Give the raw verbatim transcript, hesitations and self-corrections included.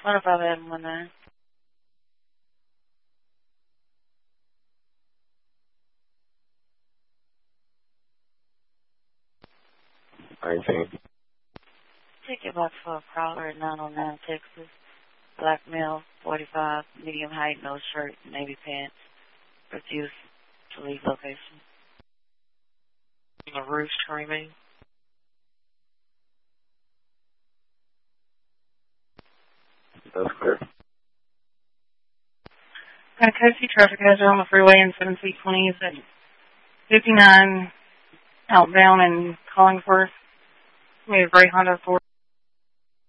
What about that one there? nineteen. Ticket box for a prowler at nine oh nine Texas. Black male, forty-five, medium height, no shirt, navy pants. Refuse to leave location. The roof screaming. That's clear. Got a Cozy traffic hazard on the freeway in seven C twenty is at fifty-nine outbound in Collingsworth. We have a gray Honda Accord.